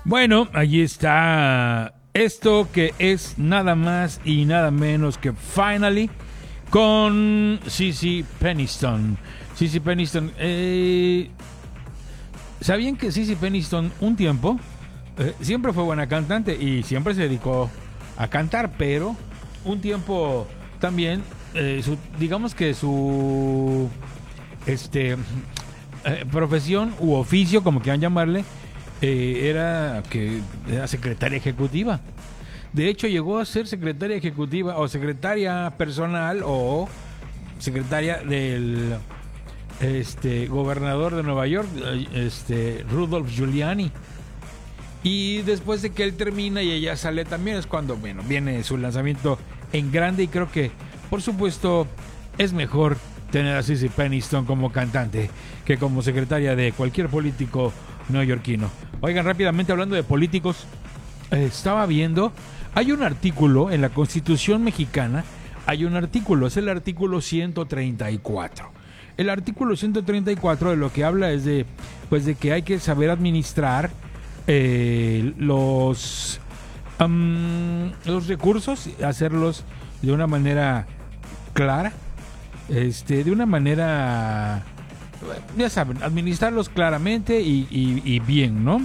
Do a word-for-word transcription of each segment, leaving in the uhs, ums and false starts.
Bueno, allí está esto que es nada más y nada menos que Finally con Cici Peniston. Cici Peniston, eh, ¿sabían que Cici Peniston un tiempo eh, siempre fue buena cantante y siempre se dedicó a cantar, pero un tiempo también, eh, su, digamos que su este eh, profesión u oficio, como quieran llamarle, eh, era que era secretaria ejecutiva. De hecho, llegó a ser secretaria ejecutiva o secretaria personal o secretaria del este gobernador de Nueva York, este Rudolph Giuliani. Y después de que él termina y ella sale también es cuando, bueno, viene su lanzamiento en grande, y creo que, por supuesto, es mejor tener a Cici Peniston como cantante que como secretaria de cualquier político neoyorquino. Oigan, rápidamente hablando de políticos, eh, estaba viendo, hay un artículo en la Constitución mexicana, hay un artículo, es el artículo ciento treinta y cuatro. El artículo ciento treinta y cuatro de lo que habla es de, pues, de que hay que saber administrar eh, los, um, los recursos, hacerlos de una manera clara, este, de una manera, ya saben, administrarlos claramente y, y, y bien, ¿no?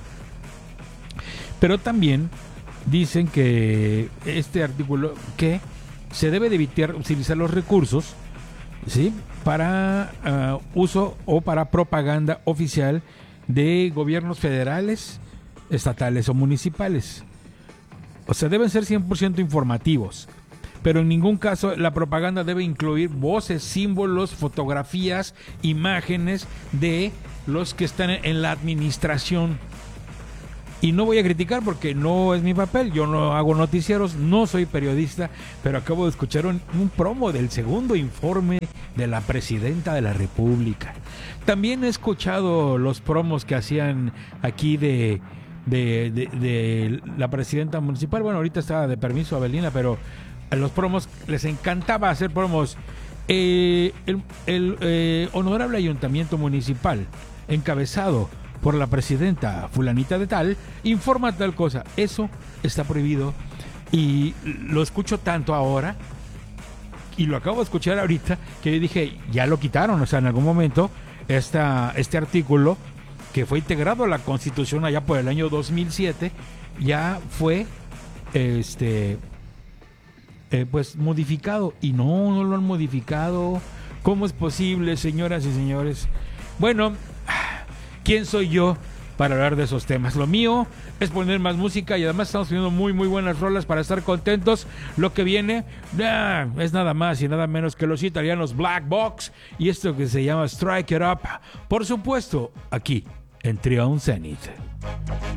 Pero también dicen que este artículo que se debe de evitar utilizar los recursos, ¿sí?, para uh, uso o para propaganda oficial de gobiernos federales, estatales o municipales. O sea, deben ser cien por ciento informativos, pero en ningún caso la propaganda debe incluir voces, símbolos, fotografías, imágenes de los que están en la administración. Y no voy a criticar porque no es mi papel, yo no hago noticieros, no soy periodista, pero acabo de escuchar un, un promo del segundo informe de la presidenta de la República. También he escuchado los promos que hacían aquí de, de, de, de la presidenta municipal. Bueno, ahorita está de permiso Abelina, pero a los promos les encantaba hacer promos. Eh, el el eh, honorable ayuntamiento municipal, encabezado por la presidenta fulanita de tal, informa tal cosa. Eso está prohibido y lo escucho tanto ahora, y lo acabo de escuchar ahorita, que yo dije, ya lo quitaron. O sea, en algún momento esta, este artículo, que fue integrado a la Constitución allá por el año dos mil siete, ya fue este eh, pues modificado, y no, no lo han modificado. ¿Cómo es posible, señoras y señores? Bueno, ¿quién soy yo para hablar de esos temas? Lo mío es poner más música, y además estamos teniendo muy muy buenas rolas para estar contentos. Lo que viene ah, es nada más y nada menos que los italianos Black Box y esto que se llama Strike It Up, por supuesto aquí en Trion Zenith.